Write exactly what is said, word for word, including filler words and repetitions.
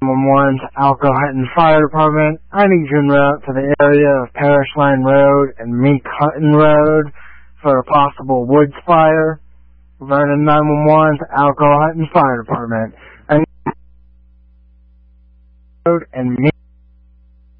one one to Alco Hutton Fire Department. I need you en route to the area of Parish Line Road and Meek Hutton Road for a possible woods fire. Vernon nine one one to Alco Hutton Fire Department. I need Road and Meek